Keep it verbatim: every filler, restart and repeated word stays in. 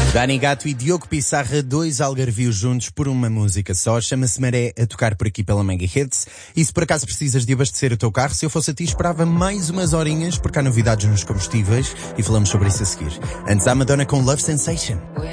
Dani Gato e Diogo Pissarra, dois algarvios juntos por uma música só. Chama-se Maré, a tocar por aqui pela Mega Hits. E se por acaso precisas de abastecer o teu carro, se eu fosse a ti, esperava mais umas horinhas, porque há novidades nos combustíveis e falamos sobre isso a seguir. Antes, a Madonna com Love Sensation.